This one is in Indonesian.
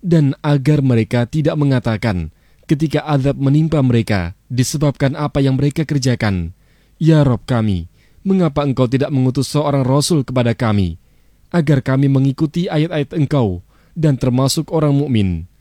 dan agar mereka tidak mengatakan ketika azab menimpa mereka disebabkan apa yang mereka kerjakan, "Ya Rabb kami, mengapa Engkau tidak mengutus seorang Rasul kepada kami, agar kami mengikuti ayat-ayat Engkau dan termasuk orang mukmin?"